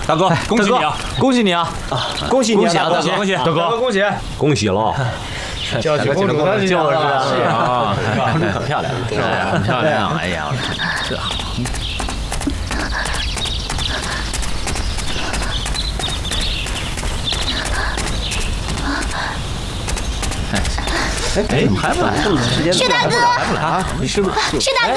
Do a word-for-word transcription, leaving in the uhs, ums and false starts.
大哥，恭喜你啊！ 恭喜你啊！ 恭喜你啊， 恭喜啊，大哥， 恭喜大哥， 恭喜！ 恭喜了！ 叫娶公主的就是啊， 公主很漂亮， 是啊，很漂亮。哎呀，这好。 哎，怎么还不来？这么长时间了， 薛大哥， 还不来啊？你是不是？ 薛大哥，